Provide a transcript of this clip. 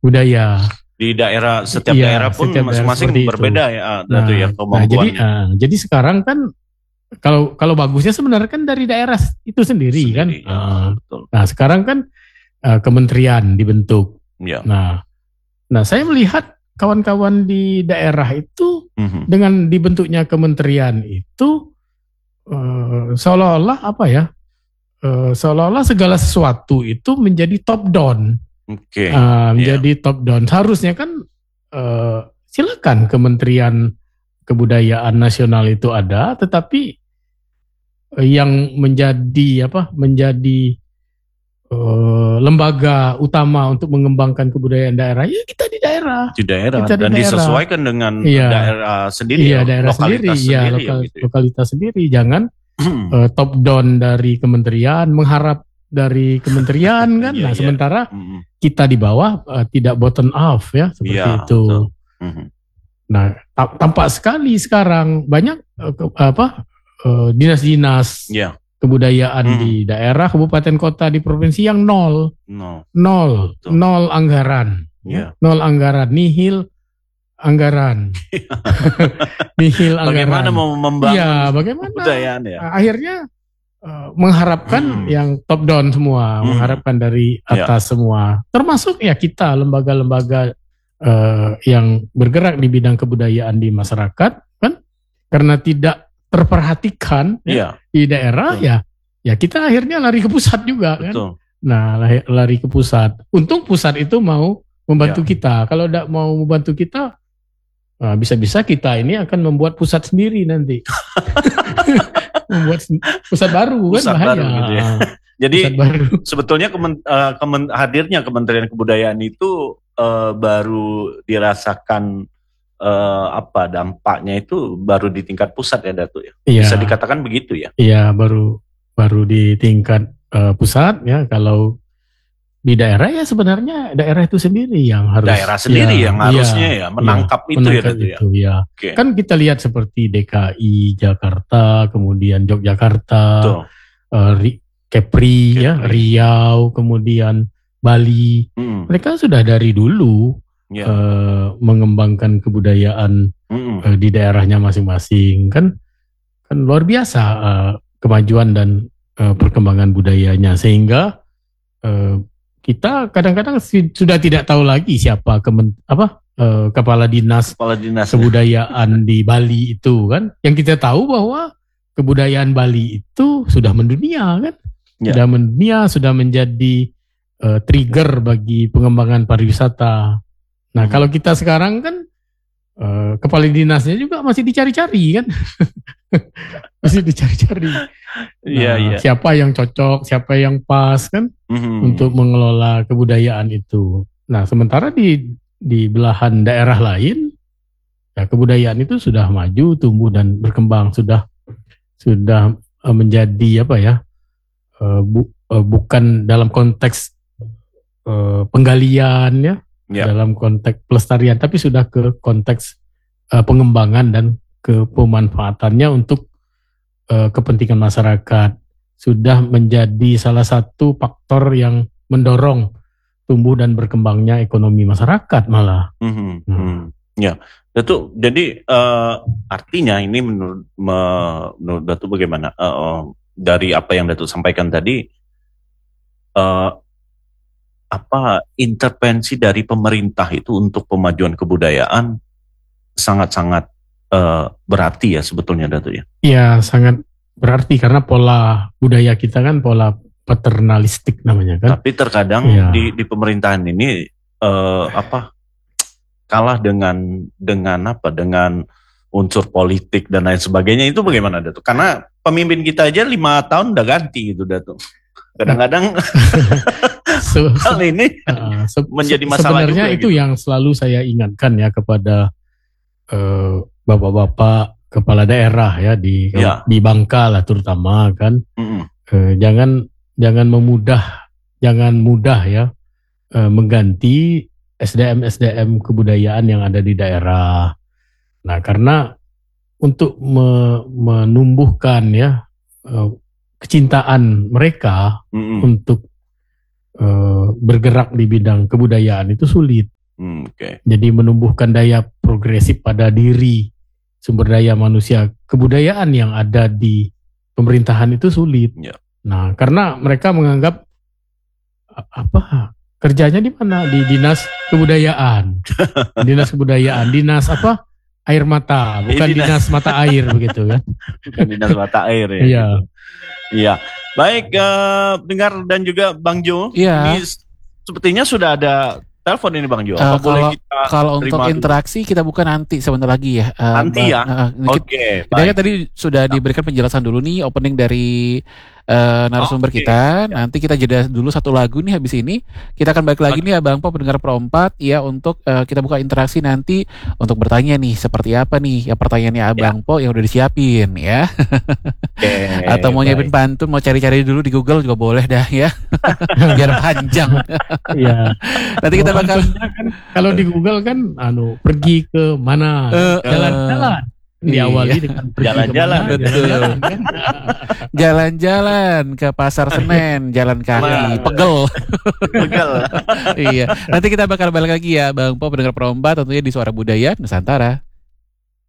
budaya. Di daerah, setiap daerah pun masing-masing berbeda ya, Datuk ya kemampuannya. Jadi sekarang kan kalau bagusnya sebenarnya kan dari daerah itu sendiri kan. Betul. Nah sekarang kan kementerian dibentuk. Ya. Nah saya melihat kawan-kawan di daerah itu dengan dibentuknya kementerian itu seolah-olah seolah-olah segala sesuatu itu menjadi top down. Menjadi top down. Seharusnya kan silakan Kementerian Kebudayaan Nasional itu ada, tetapi yang menjadi lembaga utama untuk mengembangkan kebudayaan daerah ya kita di daerah. Dan disesuaikan dengan daerah sendiri. Iya, daerah sendiri, lokalitas sendiri. Jangan top down dari kementerian mengharap dari kementerian kan. Sementara kita di bawah tidak bottom up ya seperti itu. Nah, tampak sekali sekarang banyak dinas-dinas kebudayaan di daerah, kabupaten, kota, di provinsi yang nol anggaran, nol anggaran, nihil anggaran. Bagaimana mau membangun kebudayaan ya? Akhirnya mengharapkan yang top down semua, mengharapkan dari atas semua, termasuk ya kita lembaga-lembaga yang bergerak di bidang kebudayaan di masyarakat kan, karena tidak terperhatikan di daerah ya kita akhirnya lari ke pusat juga kan. Nah lari ke pusat. Untung pusat itu mau membantu kita. Kalau tidak mau membantu kita, bisa-bisa kita ini akan membuat pusat sendiri nanti. Membuat pusat baru kan bahaya. Baru gitu ya. Jadi sebetulnya hadirnya Kementerian Kebudayaan itu baru dirasakan dampaknya itu baru di tingkat pusat ya Datuk ya. Bisa dikatakan begitu ya. Iya, baru di tingkat pusat ya. Kalau di daerah ya sebenarnya daerah itu sendiri yang harus harusnya menangkap itu ya Datuk ya. Kan kita lihat seperti DKI Jakarta, kemudian Yogyakarta, Kepri ya, Riau, kemudian Bali. Mereka sudah dari dulu mengembangkan kebudayaan di daerahnya masing-masing kan luar biasa kemajuan dan perkembangan budayanya, sehingga kita kadang-kadang sudah tidak tahu lagi siapa kepala dinas kebudayaan di Bali itu kan. Yang kita tahu bahwa kebudayaan Bali itu sudah mendunia kan, sudah mendunia, sudah menjadi trigger bagi pengembangan pariwisata. Nah kalau kita sekarang kan kepala dinasnya juga masih dicari-cari kan. Masih dicari-cari. Siapa yang cocok, siapa yang pas kan untuk mengelola kebudayaan itu. Nah sementara di belahan daerah lain ya kebudayaan itu sudah maju, tumbuh dan berkembang, sudah menjadi bukan dalam konteks penggalian ya, dalam konteks pelestarian, tapi sudah ke konteks pengembangan dan ke pemanfaatannya untuk kepentingan masyarakat. Sudah menjadi salah satu faktor yang mendorong tumbuh dan berkembangnya ekonomi masyarakat malah. Ya, Datuk. Jadi artinya ini menurut Datuk bagaimana? Dari apa yang Datuk sampaikan tadi, intervensi dari pemerintah itu untuk pemajuan kebudayaan sangat-sangat berarti ya sebetulnya Datuk ya. Iya, sangat berarti karena pola budaya kita kan pola paternalistik namanya kan. Tapi terkadang di pemerintahan ini kalah dengan unsur politik dan lain sebagainya. Itu bagaimana Datuk? Karena pemimpin kita aja 5 tahun udah ganti gitu Datuk. Kadang-kadang hal ini menjadi masalah sebenarnya juga, itu gitu. Yang selalu saya ingatkan ya kepada bapak-bapak kepala daerah ya di Bangka lah terutama kan. Jangan mudah ya mengganti SDM kebudayaan yang ada di daerah. Nah, karena untuk menumbuhkan ya kecintaan mereka untuk bergerak di bidang kebudayaan itu sulit. Jadi menumbuhkan daya progresif pada diri, sumber daya manusia, kebudayaan yang ada di pemerintahan itu sulit. Nah, karena mereka menganggap kerjanya di mana? Di dinas kebudayaan. Dinas air mata, bukan dinas mata air begitu kan? Bukan dinas mata air ya. Iya. Gitu. Iya. Baik, dengar dan juga Bang Jo. Iya. Ini sepertinya sudah ada telepon ini Bang Jo. Kalau untuk interaksi kita buka nanti sebentar lagi ya. Nanti ya. Oke. Kita tadi sudah diberikan penjelasan dulu nih opening dari narasumber kita. Nanti kita jeda dulu satu lagu nih habis ini. Kita akan balik lagi nih Abang Po pendengar Pro 4 ya untuk kita buka interaksi nanti untuk bertanya nih seperti apa nih ya pertanyaannya Abang Po yang udah disiapin ya. Atau mau nyiapin pantun, mau cari-cari dulu di Google juga boleh dah ya. Biar panjang. Iya. Nanti kita bakal kalau di Google kan pergi ke mana? Jalan-jalan. Diawali dengan jalan-jalan. Jalan-jalan ke Pasar Senen, jalan kaki, pegel. Iya. Nanti kita bakal balik lagi ya Bang Po pendengar Pro 4 tentunya di Suara Budaya Nusantara.